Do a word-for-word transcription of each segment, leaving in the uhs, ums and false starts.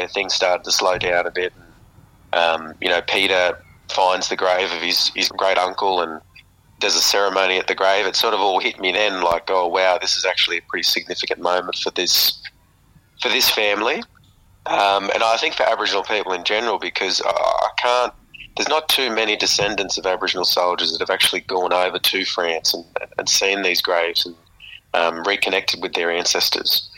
where things started to slow down a bit. Um, you know, Peter finds the grave of his, his great uncle and does a ceremony at the grave. It sort of all hit me then, like, oh wow, this is actually a pretty significant moment for this for this family, um, and I think for Aboriginal people in general, because I, I can't. There's not too many descendants of Aboriginal soldiers that have actually gone over to France and, and seen these graves and um, reconnected with their ancestors.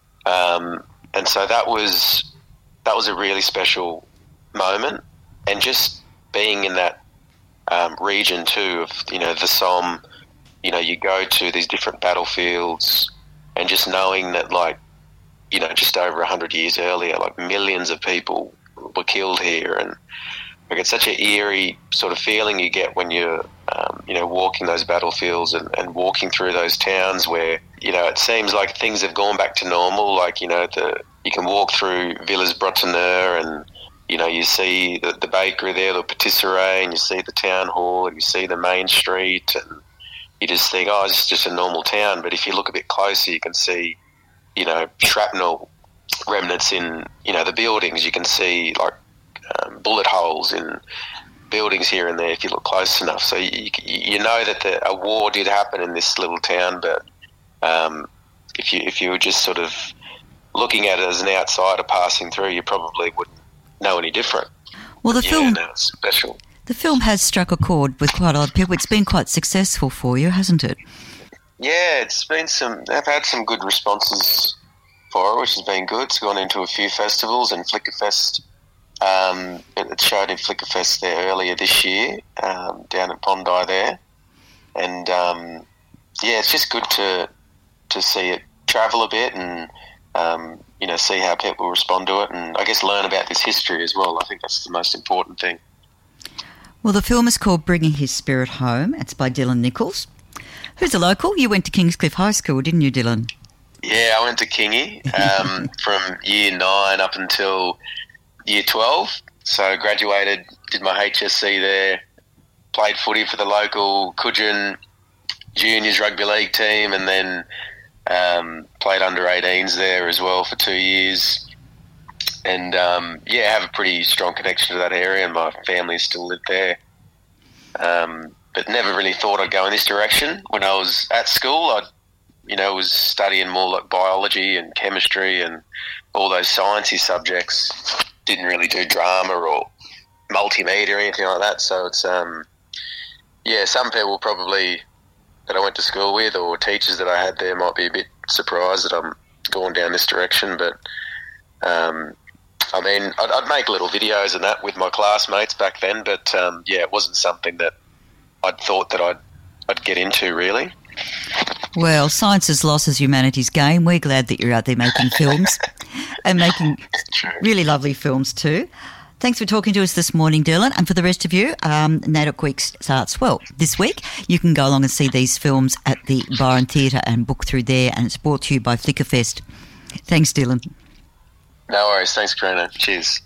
Um, and so that was that was a really special moment, and just being in that um, region too of, you know, the Somme, you know, you go to these different battlefields, and just knowing that, like, you know, just over a hundred years earlier, like millions of people were killed here, and like it's such an eerie sort of feeling you get when you're, um, you know, walking those battlefields and, and walking through those towns where, you know, it seems like things have gone back to normal. Like, you know, the you can walk through Villers-Bretonneux and, you know, you see the, the bakery there, the patisserie, and you see the town hall, and you see the main street, and you just think, oh, it's just a normal town. But if you look a bit closer, you can see, you know, shrapnel remnants in, you know, the buildings. You can see, like, um, bullet holes in buildings here and there if you look close enough. So you, you know that the, a war did happen in this little town, but um, if you if you were just sort of looking at it as an outsider passing through, you probably wouldn't know any different. Well, the yeah, film, no, it's special. The film has struck a chord with quite a lot of people. It's been quite successful for you, hasn't it? Yeah, it's been some. I've had some good responses for it, which has been good. It's gone into a few festivals, and Flickerfest. Um, it, it showed in Flickerfest there earlier this year, um, down at Bondi there, and um, yeah, it's just good to to see it travel a bit and um, you know, see how people respond to it, and I guess learn about this history as well. I think that's the most important thing. Well, the film is called Bringing His Spirit Home. It's by Dylan Nichols, who's a local. You went to Kingscliff High School, didn't you, Dylan? Yeah, I went to Kingy um, from year nine up until year twelve. So graduated, did my H S C there, played footy for the local Coogin Juniors Rugby League team, and then um, played under eighteens there as well for two years. And, um, yeah, have a pretty strong connection to that area, and my family still live there. Um, but never really thought I'd go in this direction. When I was at school, I, you know, was studying more like biology and chemistry and all those sciencey subjects. Didn't really do drama or multimedia or anything like that. So it's, um, yeah, some people probably that I went to school with or teachers that I had there might be a bit surprised that I'm going down this direction. But, um, I mean, I'd, I'd make little videos and that with my classmates back then, but um, yeah, it wasn't something that I'd thought that I'd I'd get into, really. Well, science has lost as humanity's game. We're glad that you're out there making films and making really lovely films too. Thanks for talking to us this morning, Dylan. And for the rest of you, um, NAIDOC Week starts, well, this week. You can go along and see these films at the Byron Theatre and book through there, and it's brought to you by Flickerfest. Thanks, Dylan. No worries. Thanks, Karina. Cheers.